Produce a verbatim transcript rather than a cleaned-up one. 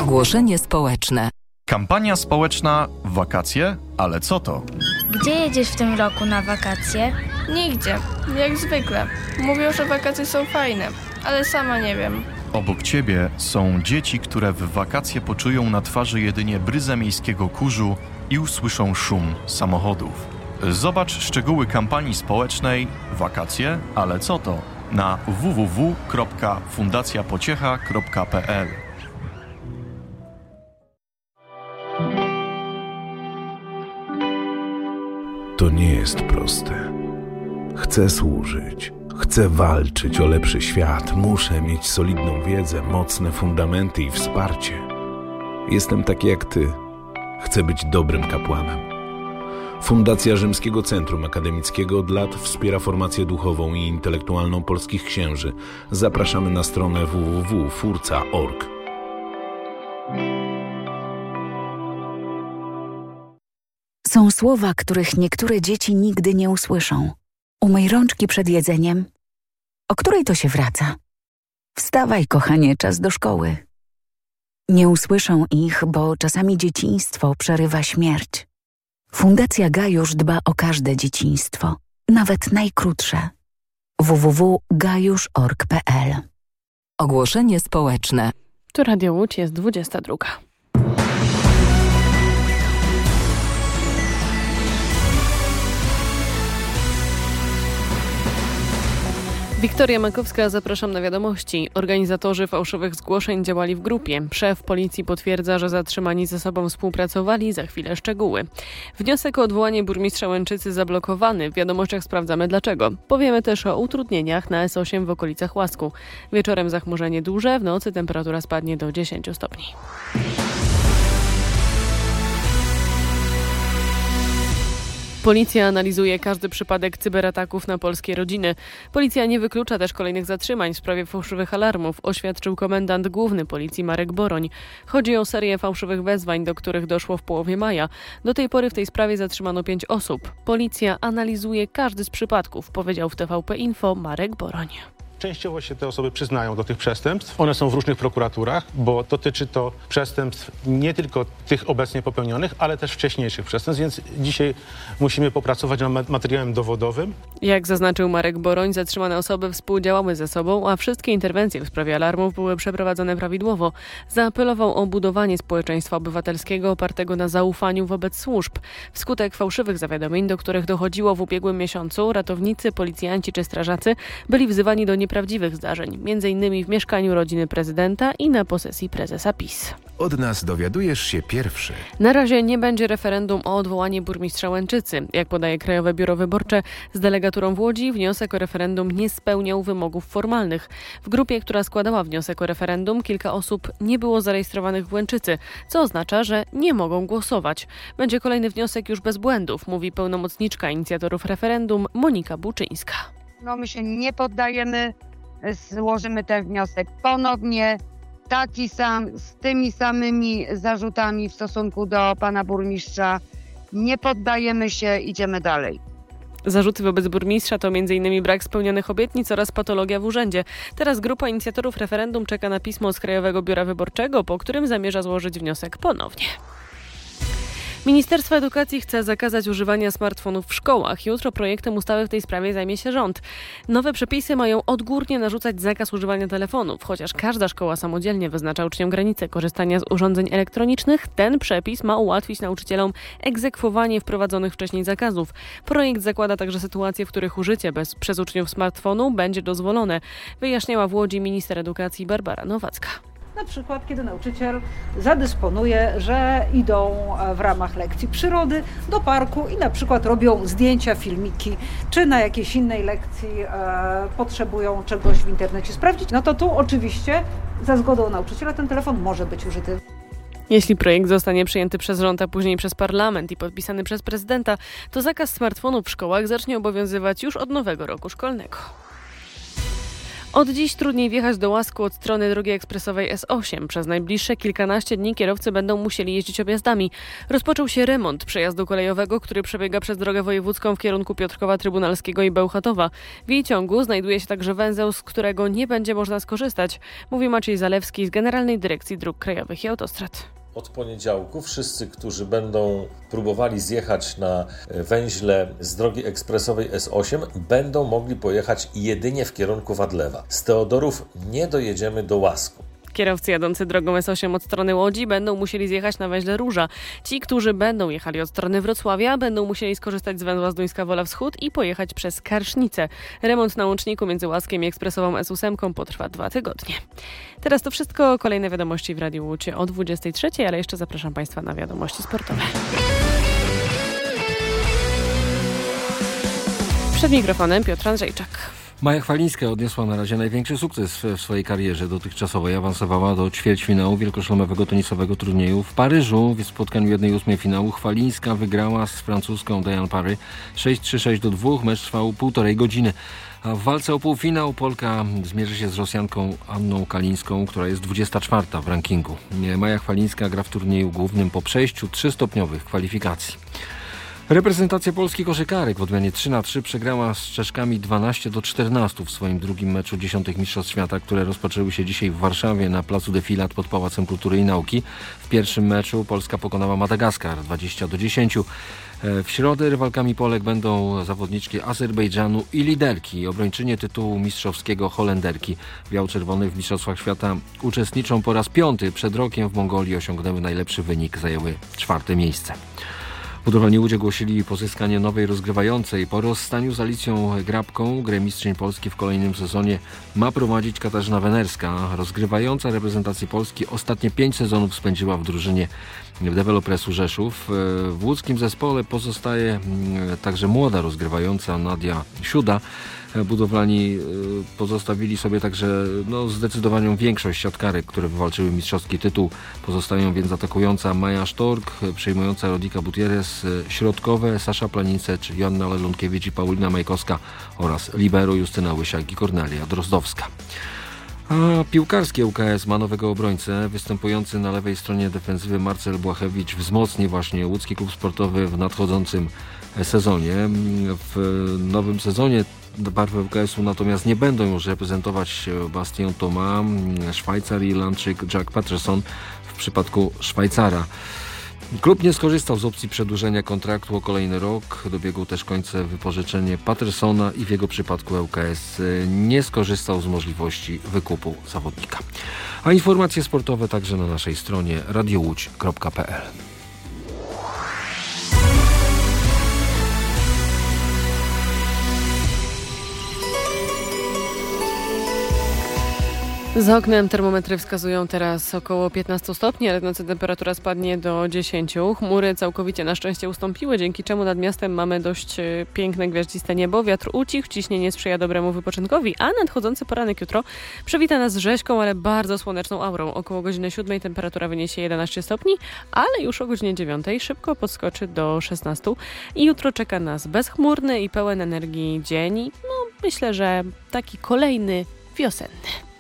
Ogłoszenie społeczne. Kampania społeczna w wakacje? Ale co to? Gdzie jedziesz w tym roku na wakacje? Nigdzie, jak zwykle. Mówią, że wakacje są fajne, ale sama nie wiem. Obok ciebie są dzieci, które w wakacje poczują na twarzy jedynie bryzę miejskiego kurzu i usłyszą szum samochodów. Zobacz szczegóły kampanii społecznej Wakacje? Ale co to? Na w w w kropka fundacja pociecha kropka p l. To nie jest proste. Chcę służyć, chcę walczyć o lepszy świat, muszę mieć solidną wiedzę, mocne fundamenty i wsparcie. Jestem taki jak ty. Chcę być dobrym kapłanem. Fundacja Rzymskiego Centrum Akademickiego od lat wspiera formację duchową i intelektualną polskich księży. Zapraszamy na stronę w w w kropka furca kropka org. Są słowa, których niektóre dzieci nigdy nie usłyszą. Umyj rączki przed jedzeniem. O której to się wraca? Wstawaj, kochanie, czas do szkoły. Nie usłyszą ich, bo czasami dzieciństwo przerywa śmierć. Fundacja Gajusz dba o każde dzieciństwo, nawet najkrótsze. w w w kropka gajusz kropka org kropka p l. Ogłoszenie społeczne. Tu Radio Łódź, jest dwudziesta druga. Wiktoria Makowska, zapraszam na wiadomości. Organizatorzy fałszywych zgłoszeń działali w grupie. Szef policji potwierdza, że zatrzymani ze sobą współpracowali. Za chwilę szczegóły. Wniosek o odwołanie burmistrza Łęczycy zablokowany. W wiadomościach sprawdzamy dlaczego. Powiemy też o utrudnieniach na S osiem w okolicach Łasku. Wieczorem zachmurzenie duże, w nocy temperatura spadnie do dziesięciu stopni. Policja analizuje każdy przypadek cyberataków na polskie rodziny. Policja nie wyklucza też kolejnych zatrzymań w sprawie fałszywych alarmów, oświadczył komendant główny policji Marek Boroń. Chodzi o serię fałszywych wezwań, do których doszło w połowie maja. Do tej pory w tej sprawie zatrzymano pięć osób. Policja analizuje każdy z przypadków, powiedział w T V P Info Marek Boroń. Częściowo się te osoby przyznają do tych przestępstw. One są w różnych prokuraturach, bo dotyczy to przestępstw nie tylko tych obecnie popełnionych, ale też wcześniejszych przestępstw, więc dzisiaj musimy popracować nad materiałem dowodowym. Jak zaznaczył Marek Boroń, zatrzymane osoby współdziałały ze sobą, a wszystkie interwencje w sprawie alarmów były przeprowadzone prawidłowo. Zaapelował o budowanie społeczeństwa obywatelskiego opartego na zaufaniu wobec służb. Wskutek fałszywych zawiadomień, do których dochodziło w ubiegłym miesiącu, ratownicy, policjanci czy strażacy byli wzywani do nieprawdziwych zdarzeń, między innymi w mieszkaniu rodziny prezydenta i na posesji prezesa PiS. Od nas dowiadujesz się pierwszy. Na razie nie będzie referendum o odwołanie burmistrza Łęczycy. Jak podaje Krajowe Biuro Wyborcze, z delegaturą w Łodzi wniosek o referendum nie spełniał wymogów formalnych. W grupie, która składała wniosek o referendum, kilka osób nie było zarejestrowanych w Łęczycy, co oznacza, że nie mogą głosować. Będzie kolejny wniosek już bez błędów, mówi pełnomocniczka inicjatorów referendum Monika Buczyńska. No my się nie poddajemy, złożymy ten wniosek ponownie, taki sam, z tymi samymi zarzutami w stosunku do pana burmistrza. Nie poddajemy się, idziemy dalej. Zarzuty wobec burmistrza to między innymi brak spełnionych obietnic oraz patologia w urzędzie. Teraz grupa inicjatorów referendum czeka na pismo z Krajowego Biura Wyborczego, po którym zamierza złożyć wniosek ponownie. Ministerstwo Edukacji chce zakazać używania smartfonów w szkołach. Jutro projektem ustawy w tej sprawie zajmie się rząd. Nowe przepisy mają odgórnie narzucać zakaz używania telefonów. Chociaż każda szkoła samodzielnie wyznacza uczniom granice korzystania z urządzeń elektronicznych, ten przepis ma ułatwić nauczycielom egzekwowanie wprowadzonych wcześniej zakazów. Projekt zakłada także sytuacje, w których użycie bez, przez uczniów smartfonu będzie dozwolone, wyjaśniała w Łodzi minister edukacji Barbara Nowacka. Na przykład, kiedy nauczyciel zadysponuje, że idą w ramach lekcji przyrody do parku i na przykład robią zdjęcia, filmiki, czy na jakiejś innej lekcji e, potrzebują czegoś w internecie sprawdzić, no to tu oczywiście za zgodą nauczyciela ten telefon może być użyty. Jeśli projekt zostanie przyjęty przez rząd, a później przez parlament i podpisany przez prezydenta, to zakaz smartfonów w szkołach zacznie obowiązywać już od nowego roku szkolnego. Od dziś trudniej wjechać do Łasku od strony drogi ekspresowej S osiem. Przez najbliższe kilkanaście dni kierowcy będą musieli jeździć objazdami. Rozpoczął się remont przejazdu kolejowego, który przebiega przez drogę wojewódzką w kierunku Piotrkowa Trybunalskiego i Bełchatowa. W jej ciągu znajduje się także węzeł, z którego nie będzie można skorzystać, mówi Maciej Zalewski z Generalnej Dyrekcji Dróg Krajowych i Autostrad. Od poniedziałku wszyscy, którzy będą próbowali zjechać na węźle z drogi ekspresowej S osiem, będą mogli pojechać jedynie w kierunku Wadlewa. Z Teodorów nie dojedziemy do Łasku. Kierowcy jadący drogą S osiem od strony Łodzi będą musieli zjechać na węźle Róża. Ci, którzy będą jechali od strony Wrocławia, będą musieli skorzystać z węzła Zduńska Wola Wschód i pojechać przez Karsznicę. Remont na łączniku między Łaskiem i ekspresową S osiem potrwa dwa tygodnie. Teraz to wszystko. Kolejne wiadomości w Radiu Łódź o dwudziestej trzeciej, ale jeszcze zapraszam Państwa na wiadomości sportowe. Przed mikrofonem Piotr Andrzejczak. Maja Chwalińska odniosła na razie największy sukces w swojej karierze dotychczasowej. Awansowała do ćwierćfinału wielkoszlemowego tenisowego turnieju w Paryżu. W spotkaniu jednej ósmej finału Chwalińska wygrała z francuską Diane Parry sześć trzy sześć do dwóch. Mecz trwał półtorej godziny. A w walce o półfinał Polka zmierzy się z Rosjanką Anną Kalińską, która jest dwudziesta czwarta w rankingu. Maja Chwalińska gra w turnieju głównym po przejściu trzystopniowych kwalifikacji. Reprezentacja Polski koszykarek w odmianie trzy na trzy przegrała z Czeszkami dwanaście do czternastu w swoim drugim meczu dziesiątych Mistrzostw Świata, które rozpoczęły się dzisiaj w Warszawie na placu Defilat pod Pałacem Kultury i Nauki. W pierwszym meczu Polska pokonała Madagaskar dwadzieścia do dziesięciu. W środę rywalkami Polek będą zawodniczki Azerbejdżanu i liderki, obrończynie tytułu mistrzowskiego Holenderki. Biało-czerwone w Mistrzostwach Świata uczestniczą po raz piąty. Przed rokiem w Mongolii osiągnęły najlepszy wynik, zajęły czwarte miejsce. Budowlani Łódź ogłosili pozyskanie nowej rozgrywającej. Po rozstaniu z Alicją Grabką grę Mistrzyń Polski w kolejnym sezonie ma prowadzić Katarzyna Wenerska. Rozgrywająca reprezentacji Polski ostatnie pięć sezonów spędziła w drużynie Developresu Rzeszów. W łódzkim zespole pozostaje także młoda rozgrywająca Nadia Siuda. Budowlani pozostawili sobie także no, zdecydowaną większość siatkarek, które wywalczyły mistrzowski tytuł. Pozostają więc atakująca Maja Sztork, przejmująca Rodika Gutierrez, środkowe Sasza Planicecz, Joanna Lelunkiewicz i Paulina Majkowska oraz libero Justyna Łysiak i Kornelia Drozdowska. A piłkarskie U K S ma nowego obrońcę. Występujący na lewej stronie defensywy Marcel Błachewicz wzmocni właśnie łódzki klub sportowy w nadchodzącym sezonie. W nowym sezonie barwy U K S-u natomiast nie będą już reprezentować Bastien Thomas, Szwajcar i Irlandczyk Jack Patterson w przypadku Szwajcara. Klub nie skorzystał z opcji przedłużenia kontraktu o kolejny rok. Dobiegło też końca wypożyczenie Pattersona i w jego przypadku U K S nie skorzystał z możliwości wykupu zawodnika. A informacje sportowe także na naszej stronie radio łódź kropka p l. Za oknem termometry wskazują teraz około piętnaście stopni, ale w nocy temperatura spadnie do dziesięciu. Chmury całkowicie na szczęście ustąpiły, dzięki czemu nad miastem mamy dość piękne, gwiaździste niebo. Wiatr ucichł, ciśnienie sprzyja dobremu wypoczynkowi, a nadchodzący poranek jutro przywita nas rzeźką, ale bardzo słoneczną aurą. Około godziny siódmej temperatura wyniesie jedenaście stopni, ale już o godzinie dziewiątej szybko podskoczy do szesnastu. I jutro czeka nas bezchmurny i pełen energii dzień. No, myślę, że taki kolejny wiosenny.